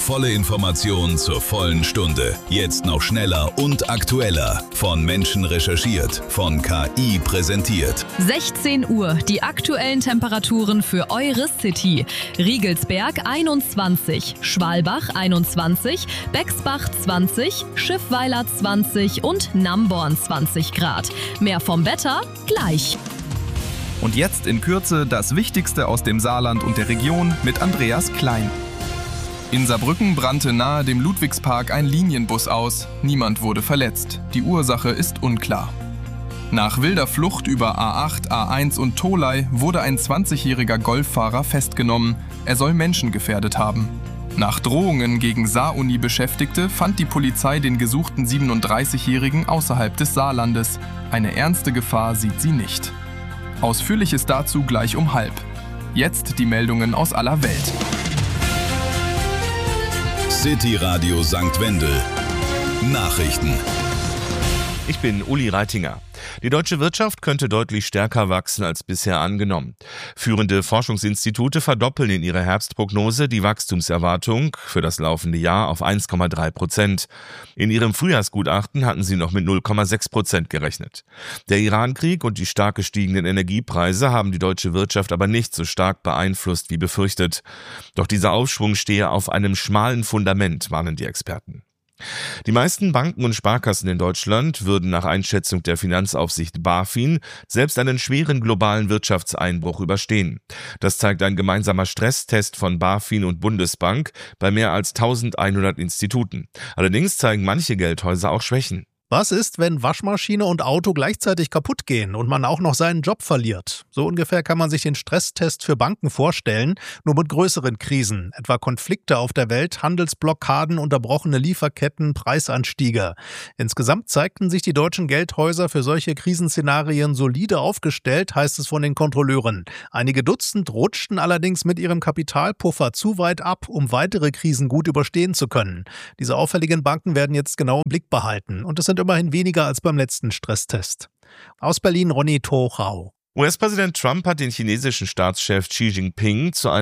volle Information zur vollen Stunde. Jetzt noch schneller und aktueller. Von Menschen recherchiert, von KI präsentiert. 16 Uhr, die aktuellen Temperaturen für eure City. Riegelsberg 21, Schwalbach 21, Bexbach 20, Schiffweiler 20 und Namborn 20 Grad. Mehr vom Wetter gleich. Und jetzt in Kürze das Wichtigste aus dem Saarland und der Region mit Andreas Klein. In Saarbrücken brannte nahe dem Ludwigspark ein Linienbus aus. Niemand wurde verletzt. Die Ursache ist unklar. Nach wilder Flucht über A8, A1 und Tholey wurde ein 20-jähriger Golffahrer festgenommen. Er soll Menschen gefährdet haben. Nach Drohungen gegen Saaruni-Beschäftigte fand die Polizei den gesuchten 37-Jährigen außerhalb des Saarlandes. Eine ernste Gefahr sieht sie nicht. Ausführliches dazu gleich um 12:30. Jetzt die Meldungen aus aller Welt. City Radio St. Wendel. Nachrichten. Ich bin Uli Reitinger. Die deutsche Wirtschaft könnte deutlich stärker wachsen als bisher angenommen. Führende Forschungsinstitute verdoppeln in ihrer Herbstprognose die Wachstumserwartung für das laufende Jahr auf 1,3%. In ihrem Frühjahrsgutachten hatten sie noch mit 0,6% gerechnet. Der Irankrieg und die stark gestiegenen Energiepreise haben die deutsche Wirtschaft aber nicht so stark beeinflusst wie befürchtet. Doch dieser Aufschwung stehe auf einem schmalen Fundament, warnen die Experten. Die meisten Banken und Sparkassen in Deutschland würden nach Einschätzung der Finanzaufsicht BaFin selbst einen schweren globalen Wirtschaftseinbruch überstehen. Das zeigt ein gemeinsamer Stresstest von BaFin und Bundesbank bei mehr als 1100 Instituten. Allerdings zeigen manche Geldhäuser auch Schwächen. Was ist, wenn Waschmaschine und Auto gleichzeitig kaputt gehen und man auch noch seinen Job verliert? So ungefähr kann man sich den Stresstest für Banken vorstellen, nur mit größeren Krisen, etwa Konflikte auf der Welt, Handelsblockaden, unterbrochene Lieferketten, Preisanstiege. Insgesamt zeigten sich die deutschen Geldhäuser für solche Krisenszenarien solide aufgestellt, heißt es von den Kontrolleuren. Einige Dutzend rutschten allerdings mit ihrem Kapitalpuffer zu weit ab, um weitere Krisen gut überstehen zu können. Diese auffälligen Banken werden jetzt genau im Blick behalten und es sind immerhin weniger als beim letzten Stresstest. Aus Berlin Ronny Tochau. US-Präsident Trump hat den chinesischen Staatschef Xi Jinping zu